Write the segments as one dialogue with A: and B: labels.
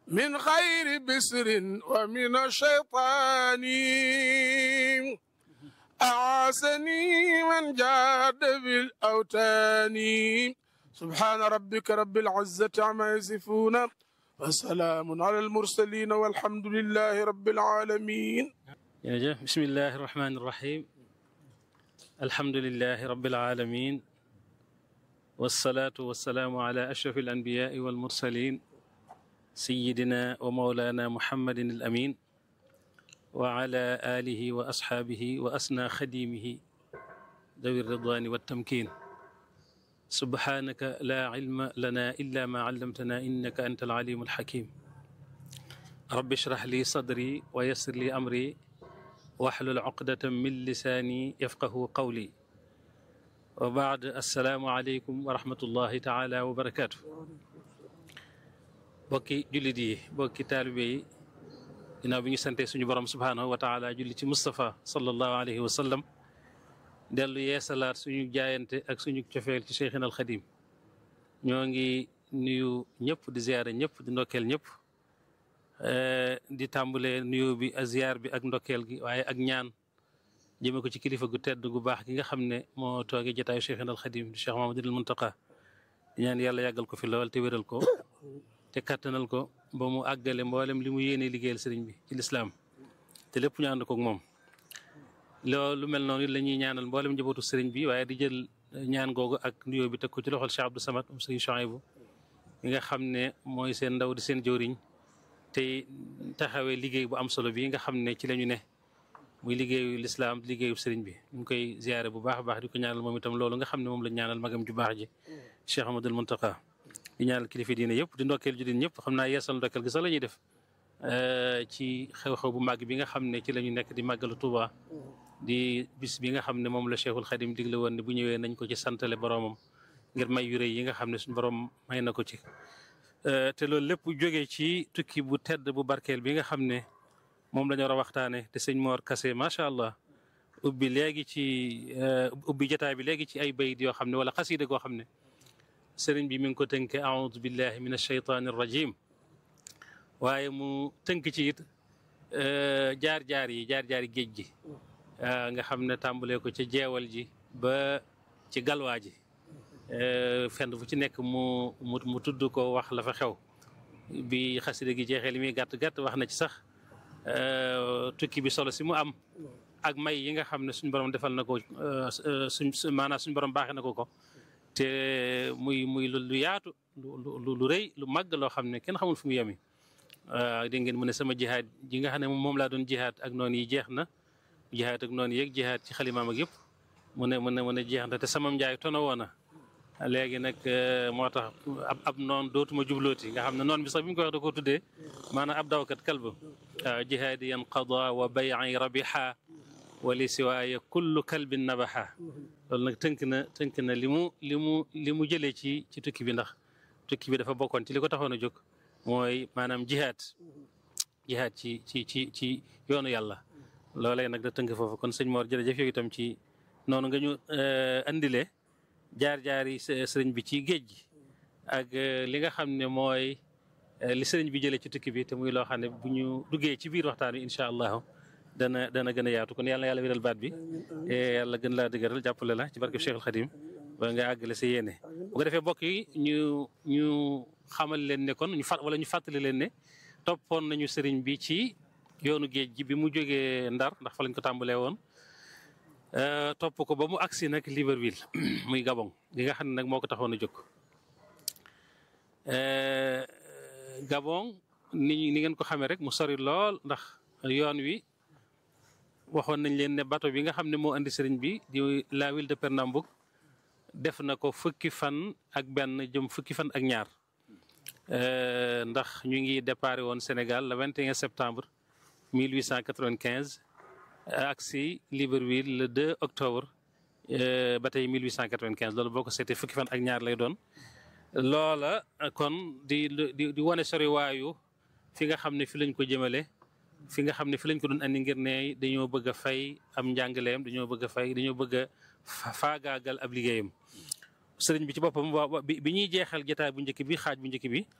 A: من خير بسر ومن الشيطان أعاسني من جاد بالأوتان سبحان ربك رب العزة عما يصفون وسلام على المرسلين والحمد لله رب العالمين.
B: بسم الله الرحمن الرحيم الحمد لله رب العالمين والصلاة والسلام على أشرف الأنبياء والمرسلين سيدنا ومولانا محمد الأمين وعلى آله وأصحابه وأسنى خديمه ذوي الرضوان والتمكين سبحانك لا علم لنا إلا ما علمتنا إنك أنت العليم الحكيم رب اشرح لي صدري ويسر لي أمري واحلل عقدة من لساني يفقه قولي وبعد السلام عليكم ورحمة الله تعالى وبركاته bokki jullit yi bokki taalibe yi ginnaaw bi ñu sante suñu borom subhaanahu wa taala julli ci Moustapha sallallahu alayhi wa sallam dellu yeesalaat suñu jaayante ak suñu cofeel ci Cheikhina al Xadim ñoo ngi nuyu ñëpp di ziyaare ñëpp di ndokkeel ñëpp di tàmbalee nuyu bi ak ziyaar bi ak ndokkeel gi waaye ak ñaan jëme ko ci kilifa gu tedd gu baax gi nga xam ne moo toogee jotaayu Cheikhina al Xadim di Cheikh Mahamadul Muntaqa di ñaan yàlla yàggal ko fi lool te wéral ko te kattanal ko ba mu àggale mboolem li mu yéene liggéeyal sëriñ bi ci lislaam te lépp ñu ànd ko ak moom loolu mel noonu la ñuy ñaanal mboolem njabootu sëriñ bi waaye di jël ñaan googu ak nuyoo bi teg ko ci loxol Cheikh Abdou Samad am sëriñ Chouaïbou mi nga xam ne mooy seen ndaw di seen jëwriñ te taxawee liggéey bu am solo bi nga xam ne ci la ñu ne muy liggéeyu lislaam liggéeyu sëriñ bi ñu ngi koy ziyaare bu baax a baax di ko ñaanal moom itam loolu nga xam ne moom la ñaanal magam ju baax ji Cheikh Ahmadul Muntaqa di ñaanal kilifa diine yëpp di ndokkeel ju din ñëpp xam naa yeesal ndokkeel gi sax la ñuy def ci xew-xew bu màgg bi nga xam ne ci la ñu nekk di màggalu Tuuba di bis bi nga xam ne moom la Cheikhul Khadim digle woon ne bu ñëwee nañ ko ci santale boromam ngir may yu rëy yi nga xam ne suñu borom may na ko ci te loolu lépp jógee ci tukki bu tedd bu barkeel bi nga xam ne moom la ñu war a waxtaane te sëñ Mor Kassé macha allah ubbi léegi ci ubbi jotaay bi léegi ci ay bayit yoo xam ne wala xasiida goo xam ne sëriñ bi mi ngi ko tënke aoudu billahi min alcheytaani arrajim waaye mu tënk ci it jaar-jaar yi géej gi nga xam ne tàmbalee ko ci jeewal ji ba ci galwaa ji fenn fu ci nekk mu tudd ko wax la fa xew bi xasida gi jeexee li muy gàtt-gàtt wax na ci sax tukki bi solo si mu am ak may yi nga xam ne suñu borom defal na ko maanaam suñu borom baaxee na ko te muy lu yaatu lu rëy lu màgg loo xam ne kenn xamul fu mu yemi dégg ngeen mu ne sama jihaad ji nga xam ne moom laa doon jihaad ak noonu yi jeex na jihaad ak noonu yeeg jihaad ci xalimaam ak yëpp mu ne jeex na te sama njaay tono woona léegi nag moo tax ab noon dootuma jublooti nga xam ne noon bi sax bi mu ko wax da koo tuddee maanaam ab dawkat kalba waaw jihaadi yan qada wa bay'i rabiha wali siwaaya kullu kalbin nabaha loolu nag tënk na li mu jëlee ci tukki bi ndax tukki bi dafa bokkoon ci li ko taxoon a jóg mooy maanaam jihaad ci yoonu yàlla loolee nag da tënk foofu kon sëñ Mor jërëjëf yow itam ci noonu nga ñu andile jaar-jaari sëriñ bi ci géej gi ak li nga xam ne mooy li sëriñ bi jëlee ci tukki bi te muy loo xam ne bu ñu duggee ci biir waxtaan wi incha allahu dana gën a yaatu kon yàlla na yàlla wéral baat bi yàlla gën laa dëgëral jàppale la ci barke Cheikhul Khadim ba nga àggale sa yéene bu ko defee mbokk yi ñu xamal leen ne kon ñu fàttali leen ne toppoon nañu sëriñ bi ci yoonu géej gi bi mu jógee Ndar ndax fa lañ ko tàmbalee woon topp ko ba mu agsi nag Libreville muy Gabon gi nga xam ne nag moo ko taxoon a jóg Gabon ni ngeen ko xamee rek mu sori lool ndax yoon wi waxoon nañ leen ne bateau bi nga xam ne moo andi sëriñ bi di la ville de Pernambouc def na ko fukki fan ak benn jëm fukki fan ak ñaar ndax ñu ngi déparé woon Sénégal le 21 septembre 1895 agsi Libreville le 2 octobre ba tey 1895 loolu boo ko seetee fukki fan ak ñaar lay doon loola kon di wane soriwaayu fi nga xam ne fi lañ ko jëmale fi nga xam ne fi lañ ko doon andi ngir ne dañoo bëgg a fay am njàngaleem dañoo bëgg a faagaagal ab liggéeyam sëriñ bi ci boppam bi ñuy jeexal jotaay bu njëkk bi xaaj bu njëkk bi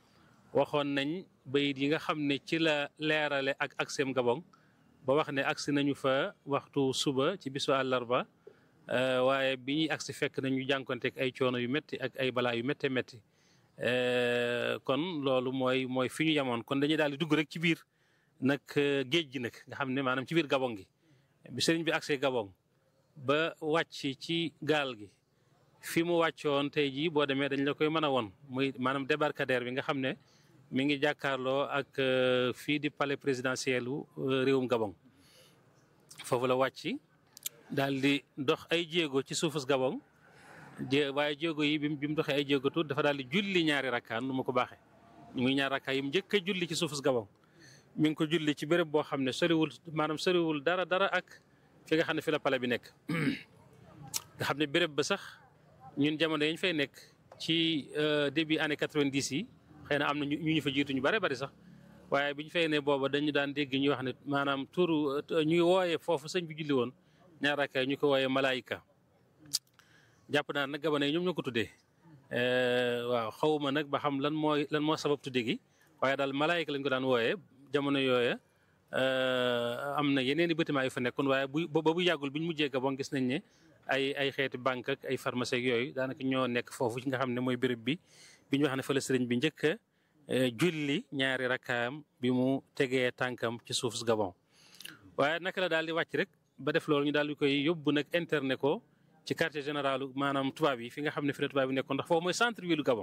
B: waxoon nañ bayit yi nga xam ne ci la leerale ak aksem Gabon ba wax ne agsi nañu fa waxtu suba ci bisu àllarba waaye bi ñuy agsi fekk nañu jànkonteeg ay coono yu métti ak ay balaa yu métte métti kon loolu mooy fi ñu yamoon kon dañuy daal di dugg rek ci biir nag géej gi nag nga xam ne maanaam ci biir Gabon gi bi sëriñ bi agsee Gabon ba wàcc ci gaal gi fi mu wàccoon tey jii boo demee dañ la koy mën a woon muy maanaam débarcadère bi nga xam ne mi ngi jàkkaarloo ak fii di palais présidentiel u réewum Gabon foofu la wàcc daal di dox ay jéego ci suufus Gabon waaye jéego yi bi mu doxee ay jéego tuut dafa daal di julli ñaari rakkaan nu ma ko baaxee muy ñaari rakkaan yi mu njëkk a julli ci suufus Gabon mi ngi ko julli ci béréb boo xam ne soriwul dara ak fi nga xam ne fi la palais bi nekk nga xam ne béréb ba sax ñun jamono yañ fay nekk ci début année 90 yi xëy na am na ñu fa jiitu ñu bare bari sax waaye bi ñu fay ne booba dañu daan dégg ñuy wax ne maanaam turu ñuy wooyee foofu sëñ bi julli woon ñaar rakkaay ñu ko wooyee malaayika jàpp naa nag gabane yi ñoom ñoo ko tuddee waaw xawma nag ba xam lan moo sabab tudde gi waaye daal malaayika lañ ko daan wooyee jamono yooya am na yeneen i bâtiment yu fa nekkoon waaye bu yàggul bi ñu mujjee Gabon gis nañ ne ay xeeti banque ak ay pharmacie ak yooyu daanaka ñoo nekk foofu nga xam ne mooy béréb bi ñu wax ne fa la sëriñ bi njëkk a julli ñaari rakkaam bi mu tegee tànkam ci suuf si Gabon waaye naka la daal di wàcc rek ba def loolu ñu daal di koy yóbbu nag interné ko ci quartier général maanaam tubaab yi fi nga xam ne fi la tubaab yi nekkoon ndax foofu mooy centre ville Gabon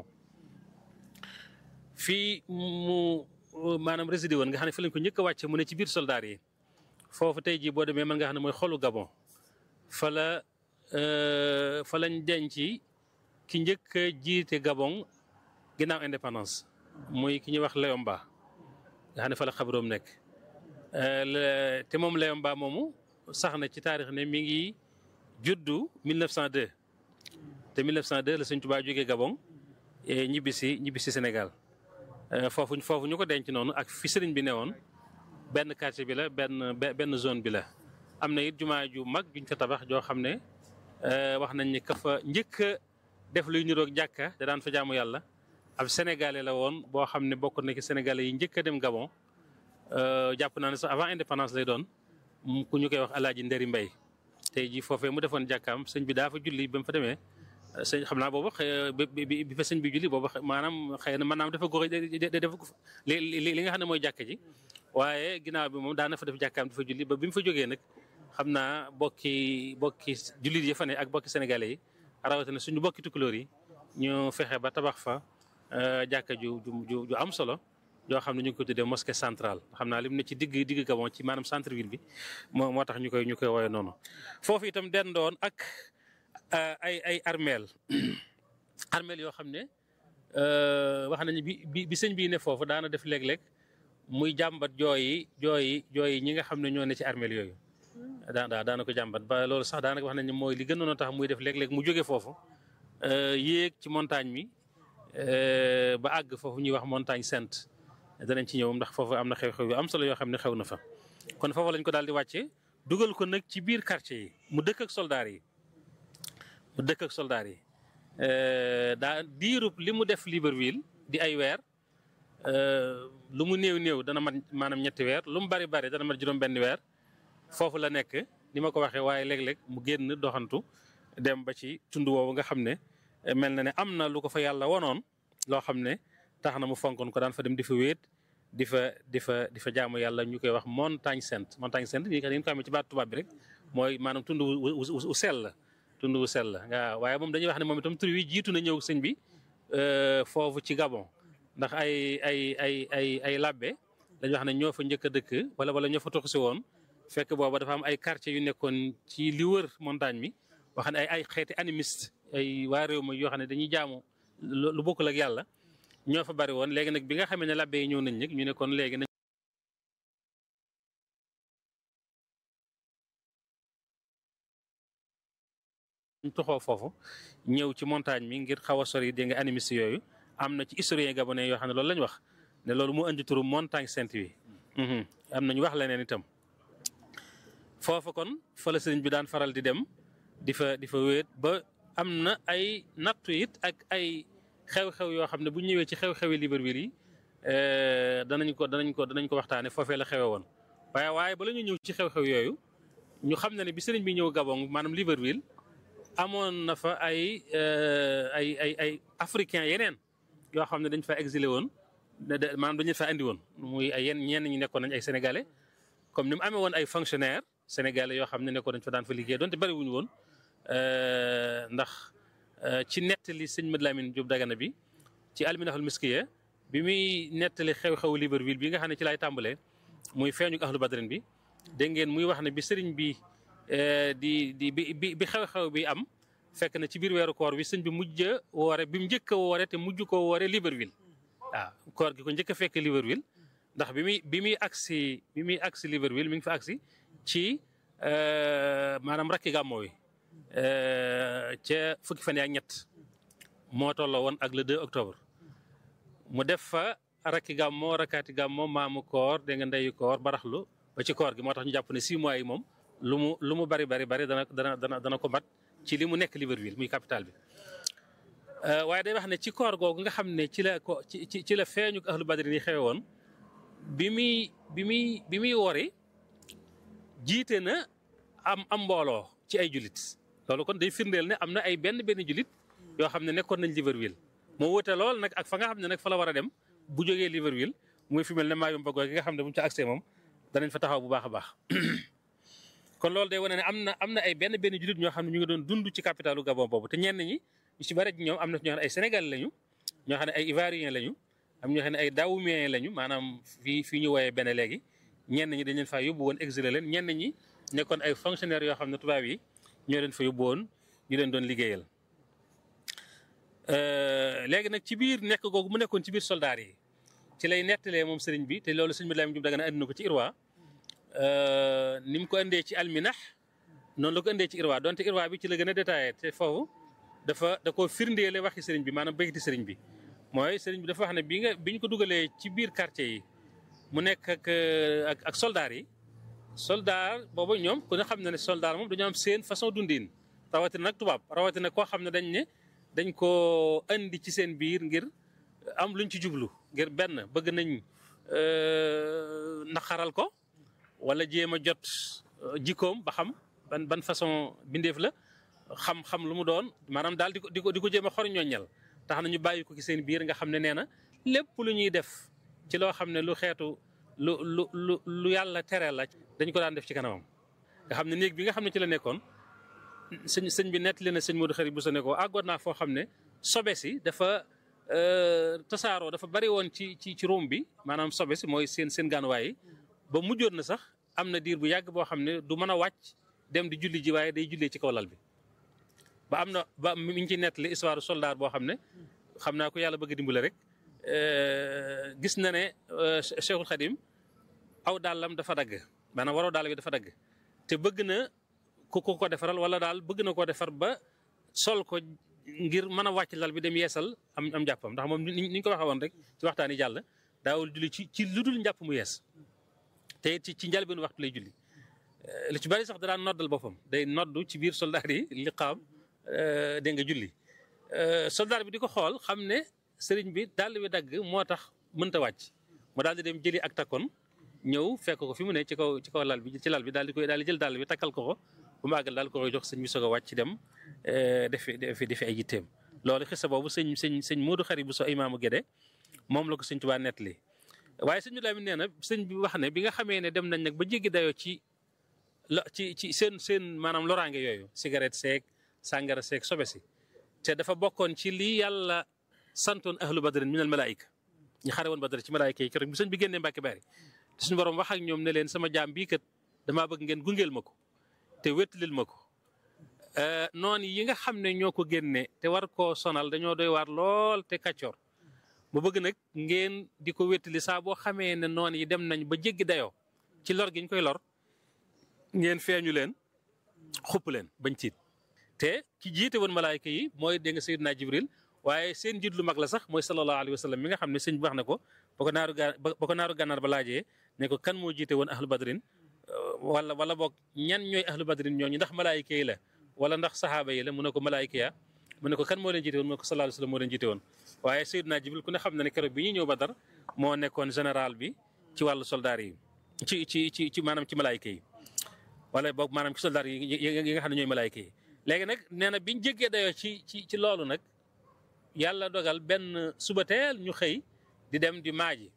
B: fii mu maanaam résidé woon nga xam ne fi lañ ko njëkk a wàcce mu ne ci biir soldaar yi foofu tey jii boo demee mën nga xam ne mooy xolu Gabon fa lañ denc ki njëkk a jiite Gabon ginnaaw indépendance muy ki ñuy wax Léomba nga xam ne fa la xabroom nekk te moom Léomba moomu sax na ci taarix ne mi ngi juddu 1902 te 1902 la Sëñ Tuubaa jógee Gabon ñibbisi Sénégal foofu ñu ko denc noonu ak fi sëriñ bi newoon benn quartier bi la benn zone bi la am na it jumaa ju mag juñ fa tabax joo xam ne wax nañ ni ka fa njëkk a def luy niroog jàkka da daan fa jaamu yàlla ab sénégalais la woon boo xam ne bokk na ci sénégalais yi njëkk a dem Gabon jàpp naa ne sax avant indépendance lay doon ku ñu koy wax Alaaji Nderi Mbay tey jii foofee mu defoon jàkkaam sëñ bi daa fa julli ba mu fa demee sëñ xam naa boobu bi fa sëñ bi julli boobu maanaam xëy na maanaam dafa gox dafa li nga xam ne mooy jàkka ji waaye ginnaaw bi moom daana fa def jàkkaam dafa julli ba bi mu fa jógee nag xam naa bokki jullit yi fa ne ak bokki sénégalais yi rawatina suñu bokki tukulóor yi ñu fexe ba tabax fa jàkka ju am solo yoo xam ne ñu ngi ko tuddee mosquée centrale xam naa lim ne ci digg Gabon ci maanaam centre ville bi moo tax ñu koy woowee noonu foofu itam dendoon ak ay armeel yoo xam ne wax nañu bi sëñ bii ne foofu daana def léeg-léeg muy jàmbat jooyi ñi nga xam ne ñoo ne ci armeel yooyu daana ko jàmbat ba loolu sax daanaka wax nañu mooy li gënoon a tax muy def léeg-léeg mu jóge foofu yéeg ci montagne mi ba àgg foofu ñuy wax montagne sainte danañ ci ñëw ndax foofu am na xew-xew yu am solo yoo xam ne xew na fa kon foofu lañ ko daal di wàcce dugal ko nag ci biir quartier yi mu dëkk ak soldaar yi daa diirub li mu def Libreville di ay weer lu mu néew dana mat maanaam 3 weer lu mu bari dana mat juróom-benn weer foofu la nekk ni ma ko waxee waaye léeg-léeg mu génn doxantu dem ba ci tund woowu nga xam ne mel na ne am na lu ko fa yàlla wonoon loo xam ne tax na mu fonkoon ko daan fa dem di fa wéet di fa jaamu yàlla ñu koy wax montagne sainte ñi ko amee ci baat tubaab bi rek mooy maanaam tund wu sell la tund wu sell la waaw waaye moom dañuy wax ne moom itam tur wi jiitu na ñëw sëñ bi foofu ci Gabon ndax ay labbe dañuy wax ne ñoo fa njëkk a dëkk wala ñoo fa toxu si woon fekk booba dafa am ay quartier yu nekkoon ci li wër montagne mi wax ne ay xeeti animiste ay waa réew ma yoo xam ne dañuy jaamu lu bokkul ak yàlla ñoo fa bari woon léegi nag bi nga xamee ne labbe yi ñëw nañ nag ñu ne kon léegi nañ toxoo foofu ñëw ci montagne mi ngir xaw a sori dégg nga animiste yooyu am na ci historien gabonais yoo xam ne loolu lañ wax ne loolu mu indi turu montagne sainte wi am nañu wax leneen itam foofu kon fa la sëriñ bi daan faral di dem di fa wéet ba am na ay nattu it ak ay xew-xew yoo xam ne bu ñëwee ci xew-xewi Libreville yi danañ ko waxtaane foofee la xewe woon waaye bala ñu ñëw ci xew-xew yooyu ñu xam ne bi sëriñ bi ñëw Gabon maanaam Libreville amoon na fa ay africain yeneen yoo xam ne dañ fa exilé woon maanaam dañu fa andi woon muy ay ñenn ñi nekkoon nañ ay sénégalais comme ni mu amee woon ay fonctionnaires sénégalais yoo xam ne nekkoon nañ fa daan fa liggéey donte bari wuñu woon ndax ci nettali sëñ Mad Lamine Diop Dagana bi ci alminahul miskiya bi muy nettali xew-xewu Libreville bi nga xam ne ci laay tàmbalee muy feeñu ahlu badrin bi dégg ngeen muy wax ne bi sëriñ bi bi xew-xew bi am fekk na ci biir weeru koor bi sëñ bi mujj a woore bi mu njëkk a woore te mujj koo woore Libreville waaw koor gi ko njëkk a fekk Libreville ndax bi muy agsi Libreville mi ngi fa agsi ci maanaam rakki gàmmoo wi ca fukki fan ak ñett moo tolloo woon ak le 2 octobre mu def fa rakki gàmmoo rakkaati gàmmoo maamu koor dégg nga ndeyu koor baraxlu ba ci koor gi moo tax ñu jàpp ne 6 mois yi moom lu mu bari dana ko mat ci li mu nekk Libreville muy capitale bi waaye day wax ne ci koor googu nga xam ne ci la feeñu ahlu badri yi xewe woon bi muy wori jiite na am mbooloo ci ay julit loolu kon day firndeel ne am na ay benn julit yoo xam ne nekkoon nañ Libreville moo wute lool nag ak fa nga xam ne nag fa la war a dem bu jógee Libreville muy fi mel ne Mayumba googu nga xam ne bu ñu ca accès moom danañ fa taxaw bu baax a baax kon loolu day wane ne am na ay benn julit ñoo xam ne ñu ngi doon dund ci capitalu Gabon boobu te ñenn ñi ñu ci bari ñoom am na ñoo xam ne ay Sénégalais lañu ñoo xam ne ay Ivoiriens lañu am ñoo xam ne ay Dahomeyens lañu maanaam fii ñu woowee benn léegi ñenn ñi dañ leen faa yóbbu woon exilé leen ñenn ñi nekkoon ay fonctionnaires yoo xam ne tubaab yi ñoo leen fa yóbbu woon ñu leen doon liggéeyal. léegi nag ci biir nekk googu mu nekkoon ci biir soldats yi ci lay nettalee moom sëriñ bi te loolu sëriñ Mad Lamine Diop Dagana andi na ko ci Irwa ni mu ko indee ci alminax noonu la ko indee ci Irwa donte Irwa bi ci la gën a détaillé te foofu da koo firndeele waxi sëriñ bi maanaam béykati sëriñ bi mooy sëriñ bi dafa wax ne bi ñu ko dugalee ci biir quartier yi mu nekk ak soldats yi soldat boobu ñoom ku ne xam na ne soldat moom dañoo am seen façon dundin rawatina nag tubaab rawatina koo xam ne dañ koo indi ci seen biir ngir am luñ ci jublu ngir benn bëgg nañ naqaral ko wala jéem a jot jikkoom ba xam ban façon bindeef la xam lu mu doon maanaam daal di ko jéem a xor ñooñal tax na ñu bàyyi ko ci seen biir nga xam ne nee na lépp lu ñuy def ci loo xam ne lu xeetu lu yàlla tere la dañ ko daan def ci kanamam nga xam ne néeg bi nga xam ne ci la nekkoon sëñ bi nettali na sëñ Modou Khari Bousso ne ko àggoon naa foo xam ne sobe si dafa tasaaroo dafa bari woon ci ruum bi maanaam sobe si mooy seen gaanuwaay yi ba mujjoon na sax am na diir bu yàgg boo xam ne du mën a wàcc dem di julli ji waaye day jullee ci kaw lal bi ba mi ngi ci nettali histoire soldat boo xam ne xam naa ko yàlla bëgg dimbale rek gis na ne Cheikhul Khadim aw dàllam dafa dagg maanaam waroo dàll bi dafa dagg te bëgg na ku ko defaral wala daal bëgg na koo defar ba sol ko ngir mën a wàcc lal bi dem yeesal am njàppam ndax moom ni ñu ko waxee woon rek ci waxtaan yi jàll daawul julli ci lu dul njàpp mu yees te ci njëlbéenu waxtu lay julli lu ci bari sax da daan noddal boppam day noddu ci biir soldat yi liqaam dégg nga julli soldat bi di ko xool xam ne sëriñ bi dàll bi dagg moo tax mënta wàcc mu daal di dem jëli ak takkoon ñëw fekk ko fi mu ne ci kaw lal bi ci lal bi daal di jël dàll bi takkal ko bu mu àggal daal ko koy jox sëñ bi soog a wàcc dem defi ay jitteem loolu xisa boobu sëñ Modou Khari Bousso imaamu Gédé moom la ko sëñ Tuubaa nettali waaye sëñ Lamin nee na sëñ bi wax ne bi nga xamee ne dem nañ nag ba jéggi dayoo ci seen maanaam loraange yooyu cigarette seeg sàngara seeg sobe si te dafa bokkoon ci lii yàlla santoon ahlu badrin min al malaayika ñu xare woon badr ci malaayika yi keroog bi sëñ bi génnee Mbàkke Bari te suñu borom wax ak ñoom ne leen sama jaam bii kat damaa bëgg ngeen gungeel ma ko te wettalil ma ko noonu yi nga xam ne ñoo ko génne te war koo sonal dañoo doy waar lool te kàccoor mu bëgg nag ngeen di ko wettali saa boo xamee ne noonu yi dem nañ ba jéggi dayoo ci lor gi ñu koy lor ngeen feeñu leen xupp leen bañ tiit te ki jiite woon malaayka yi mooy dégg nga Seydina Jibril waaye seen jiit lu mag la sax mooy sallallahu alayhi wa sallam mi nga xam ne sëñ bi wax na ko ba ko naaru gànnaar ba laajee ne ko kan moo jiite woon ahlu badrin wala boog ñan ñooy ahlu badrin ñooñu ndax malaayika yi la wala ndax saxaaba yi la mu ne ko malaayika ya mu ne ko kan moo leen jiite woon mu ne ko sallallahu alayhi wa sallam moo leen jiite woon waaye Seydina Jibril ku ne xam na ne keroog bi ñuy ñëw Badar moo nekkoon général bi ci wàllu soldaar yi ci maanaam ci malaayka yi wala boog maanaam ci soldaar yi nga xam ne ñooy malaayka yi léegi nag nee na biñ jéggee dayoo ci loolu nag yàlla dogal benn suba teel ñu xëy di dem di maaji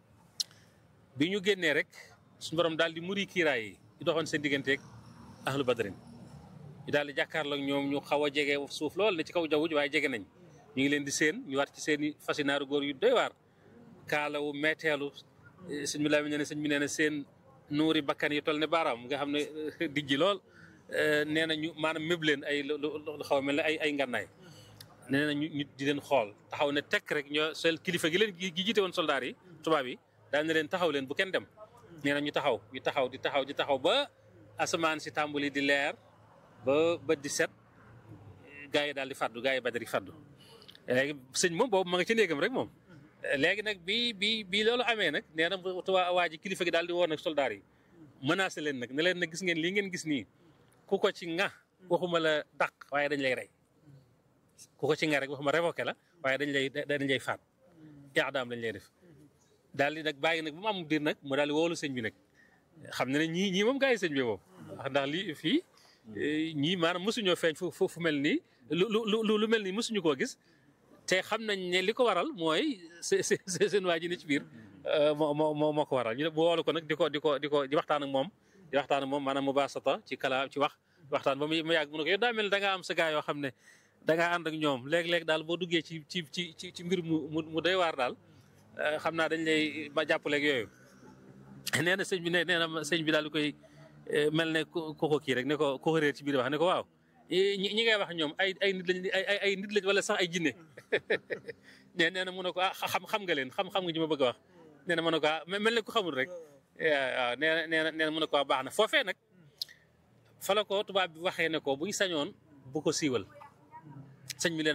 B: bi ñu génnee rek suñu borom daal di muri kiiraay yi di doxoon seen digganteeg ahlu badrin ñu daal di jàkkaarloo ak ñoom ñu xaw a jege suuf lool ne ci kaw jaww ji waaye jege nañ ñu ngi leen di seen ñu war ci seen i fasinaaru góor yu doy waar kaalawu meeteelu sëñ bi laa ne sëñ bi nee na seen nuuri bakkan yi toll ne baaraam nga xam ne dijji lool nee na ñu maanaam méb leen ay lu xaw a mel ne ay ngannaay nee na ñu di leen xool taxaw ne tekk rek ñoo seen kilifa gi leen gi jiite woon soldaar yi tubaab yi daal ne leen taxaw leen bu kenn dem nee na ñu taxaw di taxaw ba asamaan si tàmbali di leer ba di set gaa yi daal di faddu gaa yi Badar yi faddu léegi sëñ moom boobu ma nga ci néegam rek moom léegi nag bi loolu amee nag nee na waa ji kilifa gi daal di woo nag soldaar yi menacé leen nag ne leen nag gis ngeen lii ngeen gis nii ku ko ci ŋa waxuma la dàq waaye dañ lay rey ku ko ci ŋa rek waxuma révoqué la waaye dañ lay faat iadaam lañ lay def daal di nag bàyyi nag bu mu am diir nag mu daal di woolu sëñ bi nag xam ne ne ñii moom gaa yi sëñ bi moom ndax lii fii ñii maanaam mosuñoo feeñ fu mel nii lu mel nii mosuñu koo gis te xam nañ ne li ko waral mooy seen waa ji ne ci biir moo ko waral ñu ne bu woolu ko nag di waxtaan ak moom maanaam mu baasata ci kala ci waxtaan ba mu yàgg mu ne ko yow daa mel ne da ngaa am sa gaa yoo xam ne da ngaa ànd ak ñoom léeg-léeg daal boo duggee ci mbir mu doy waar daal xam naa dañ lay ba jàppaleeg yooyu nee na sëñ bi nee na sëñ bi daal di koy mel ne ko kii rek ne ko réer ci biir wax ne ko waaw ñi ngay wax ñoom ay nit lañ wala sax ay jinne nee na mu ne ko xam nga leen xam nga ñu ma bëgg a wax nee na mu ne ko mel ne ku xamul rek waaw nee na mu ne ko baax na foofee nag fa la ko tubaab bi waxee ne ko buñ sañoon bu ko siiwal sëñ bi leen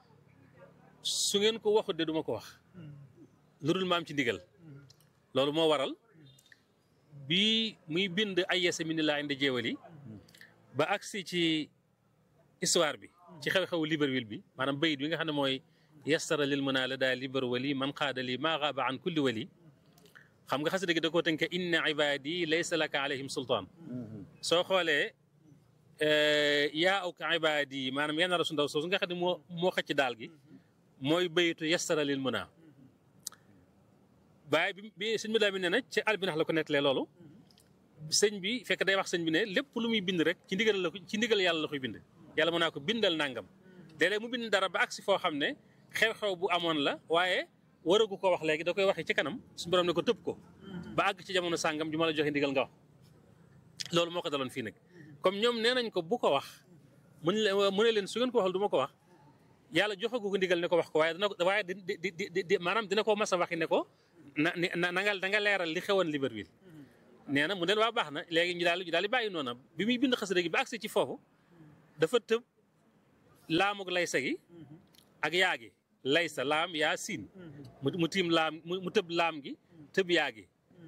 B: su ngeen ko waxut de duma ko wax lu dul maam ci ndigal loolu moo waral bi muy bind ay yese mi ni laa indi jéewali ba agsi ci histoire bi ci xew-xewu Libreville bi maanaam bayit bi nga xam ne mooy yastara lil mën a la daal liber wali man xaadali maa xaaba an kulli wali xam nga xasida gi da koo tënke inna ibadi laysa laka alayhim sultaan soo xoolee yaa aw ka ibadi maanaam yenn rasu ndaw soosu nga xam ne moo xëcc daal gi mooy bayitu yastara lil mën a waaye bi sëñ bi daa mi ne na ci albinax la ko nettalee loolu sëñ bi fekk day wax sëñ bi ne lépp lu muy bind rek ci ndigal yàlla la koy bind yàlla mën naa ko bindal nangam léeg-léeg mu bind dara ba agsi foo xam ne xew-xew bu amoon la waaye waragu ko wax léegi da koy waxee ci kanam suñu borom ne ko tëb ko ba àgg ci jamono sàngam ju ma la joxe ndigal nga wax loolu moo ko daloon fii nag comme ñoom nee nañ ko bu ko wax mu ne leen su ngeen ko waxal du ma ko wax yàlla joxagu ko ndigal ne ko wax ko waaye di maanaam dina ko mas a waxi ne ko da nga leeral li xewoon Libreville nee na mu ne waa baax na léegi ñu daal di bàyyi noona bi muy bind xasida gi ba agsi ci foofu dafa tëb laamug laysa gi ak yaa gi laysa laam yaa siin mu tiim laam mu tëb laam gi tëb yaa gi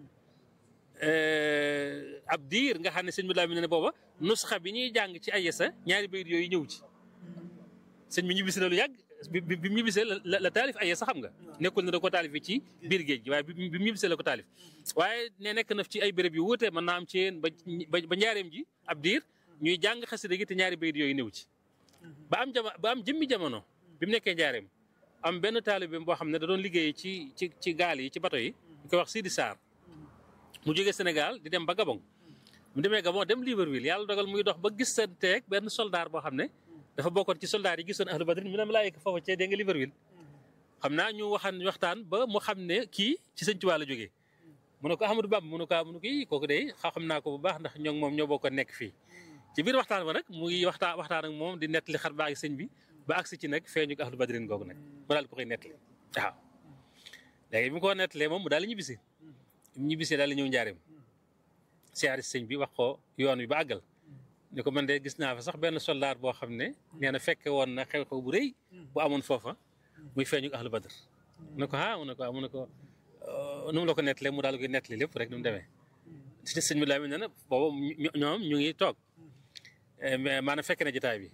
B: ab diir nga xam ne sëñ bi laa mi ne booba nusxa bi ñuy jàng ci ayesa ñaari bayit yooyu ñëw ci sëñ bi ñibbisi na lu yàgg bi mu ñibbisee la taalif ayesa xam nga nekkul ne da ko taalif ci biir géej gi waaye bi mu ñibbisee la ko taalif waaye ne nekk na ci ay béréb yu wuute mën naa am ci yéen ba njaareem ji ab diir ñuy jàng xasida gi te ñaari bayit yooyu ñëw ci ba am jëmmi jamono bi mu nekkee njaareem am benn taalibeem boo xam ne da doon liggéey ci gaal yi ci bato yi ñu koy wax Sidi Sarr mu jógee Sénégal di dem ba Gabon mu demee Gabon dem Libreville yàlla dogal muy dox ba gisanteeg benn soldat boo xam ne dafa bokkoon ci soldat yi gisoon ahlu badrin mu ne ma laa yegg foofa cee dégg nga Libreville xam naa ñu waxtaan ba mu xam ne kii ci Sëñ Tuubaa la jógee mu ne ko Ahmadou Bamba mu ne ko kooku de xam naa ko bu baax ndax ñoo moom ñoo bokkoon nekk fii ci biir waxtaan ba nag mu ngi waxtaan ak moom di nettali xar baax sëñ bi ba agsi ci nag feeñu ahlu badrin googu nag mu daal ko koy nettali waaw léegi bi mu ko nettalee moom mu daal di ñibbisi mu ñibbisee daal di ñëw njaareem siyaari sëñ bi wax ko yoon wi ba àggal ne ko man de gis naa fa sax benn soldat boo xam ne nee na fekke woon na xew-xew bu rëy bu amoon foofa muy feeñu ahlu badr mu ne ko mu ne ko nu mu la ko nettalee mu daal koy nettali lépp rek ni mu demee sëñ bi laa mi ne na boobu ñoom ñu ngi toog maanaam fekk na jotaay bi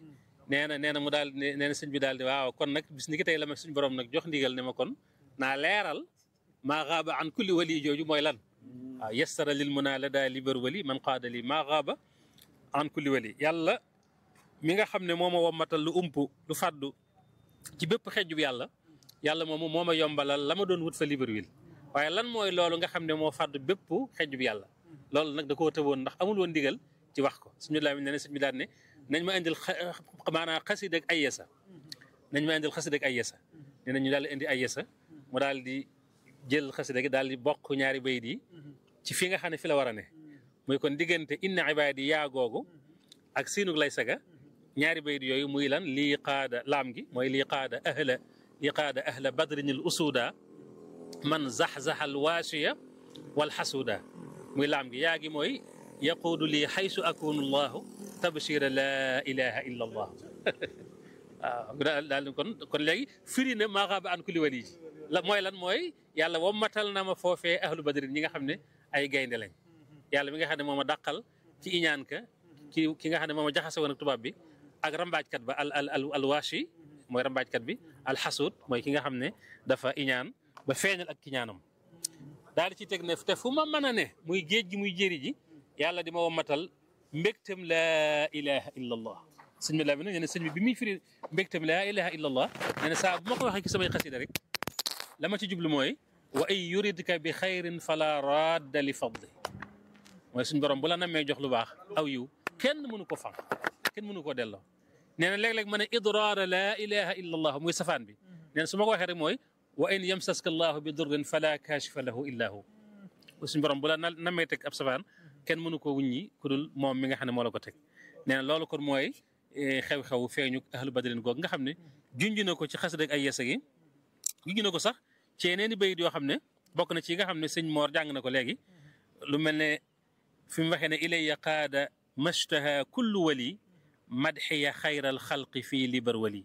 B: nee na mu daal nee na sëñ bi daal di waaw kon nag bis ni ki tey la ma suñu borom nag jox ndigal ne ma kon naa leeral maa xaaba an kulli wali jooju mooy lan waaw yassara lil munaa la daa libar wali man qaada li maa xaaba an kulli wali yàlla mi nga xam ne moo ma wommatal lu ump lu fàddu ci bépp xejju bi yàlla moomu moo ma yombalal la ma doon wut fa Libreville waaye lan mooy loolu nga xam ne moo fàddu bépp xejju bi yàlla loolu nag da koo tëboon ndax amul woon ndigal ci wax ko suñu laa mi ne sëñ bi daal ne nañ ma indil maanaam xasida ak ay yesa nañ ma indil xasida ak ay yesa nee na ñu daal di indi ay yesa mu daal di jël xasida gi daal di bokk ñaari bayit yi ci fi nga xam ne fi la war a ne muy kon diggante inna ibaadi yaa googu ak siinug lay saga ñaari bayit yooyu muy lan lii qaada laam gi mooy lii qaada ahla badrinil usuda man zaxzaxa al waasiya wal xasuuda muy laam gi yaa gi mooy yaquudu lii xaysu akunu llahu tabshira laa ilaha illa allah waaw daal kon léegi firi na maa xaaba an kulli wali ji la mooy lan mooy yàlla wammatal na ma foofee ahlu badrin ñi nga xam ne ay gaynde lañ yàlla mi nga xam ne moo ma dàqal ci iñaan ka ki nga xam ne moo ma jaxase woon ak tubaab bi ak rambaajkat ba al waashi mooy rambaajkat bi alxasuud mooy ki nga xam ne dafa iñaan ba feeñal ak ki ñaanam daal di ci teg ne te fu ma mën a ne muy géej gi muy jéri ji yàlla di ma wammatal mbégtam laa ilaha illa allah sëñ bi laa bi nag nee na sëñ bi muy firi mbégtam laa ilaha illa allah nee na saa bu ma ko waxee ci samay xasida rek la ma ci jublu mooy wa in yuridka bi xayrin fala radda li fadli mooy suñ borom bu la namee jox lu baax aw yiw kenn mënu ko fam kenn mënu ko delloo nee na léeg-léeg ma ne idraara laa ilaha illa allah muy safaan bi nee na su ma ko waxee rek mooy wa in yamsaska allahu bi durrin fala kaashifa lahu illa hu suñ borom bu la namee teg ab safaan kenn mënu ko wuññi ku dul moom mi nga xam ne moo la ko teg nee na loolu kon mooy xew-xew feeñu ahlu badrin googu nga xam ne junj na ko ci xasida ak ay yesa gi junj na ko sax ci yeneen i bayit yoo xam ne bokk na ci yi nga xam ne sëñ Moor jàng na ko léegi lu mel ne fi mu waxee ne ilayya qaada mashtaha kullu wali madxiya xayral xalqi fii libar wali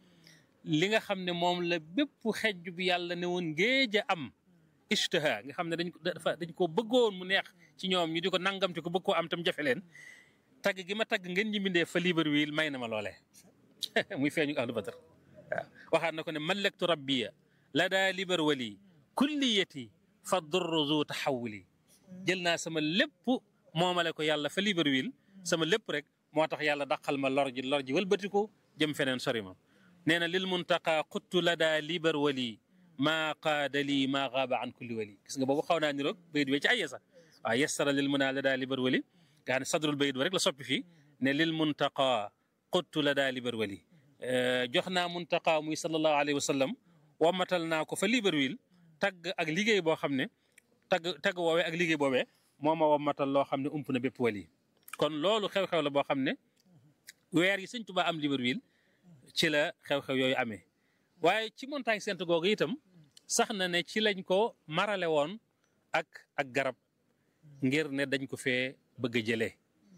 B: li nga xam ne moom la bépp xejju bi yàlla ne woon ngéej a am ishtaha nga xam ne dañ ko bëggoon mu neex ci ñoom ñu di ko nangamte ko bëgg koo am tam jafe leen tagg gi ma tagg ngeen ñi mbindee fa Libreville may na ma loolee muy feeñu ahlu badr waaw waxaat na ko ne mallaktu rabbiya la daa libar wali kulliyati fa durru zu taxawuli jël naa sama lépp moomale ko yàlla fa Libreville sama lépp rek moo tax yàlla daqal ma lor ji wëlbati ko jëm feneen sori ma nee na lil muntaqa quttu la daa libar wali maa qaada lii maa xaaba an kulli wali gis nga boobu xaw naa niroog bayit wee ci ay yesa waaw yassara lil munaa la daa libar wali nga xam ne sadrul bayit ba rek la soppi fii ne lil muntaqa quttu la daa libar wali jox naa muntaqa muy sallallahu alayhi wa sallam wammatal naa ko fa Libreville tagg ak liggéey boo xam ne tagg woowee ak liggéey boobee moo ma wammatal loo xam ne ump na bépp wali kon loolu xew-xew la boo xam ne weer yi sëñ Tuubaa am Libreville ci la xew-xew yooyu amee waaye ci montagne sainte googu itam sax na ne ci lañ ko marale woon ak garab ngir ne dañ ko fee bëgg a jëlee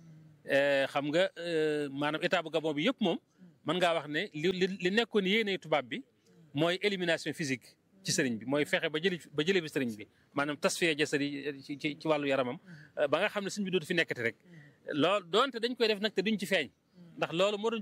B: xam nga maanaam état bu Gabon bi yëpp moom mën ngaa wax ne li nekkoon yéene tubaab bi mooy élimination physique ci sëriñ bi mooy fexe ba jëlee fi sëriñ bi maanaam tasfiya jasadi ci wàllu yaramam ba nga xam ne sëriñ bi dootu fi nekkati rek loolu doonte dañ koy def nag te duñ ci feeñ ndax loolu moo doon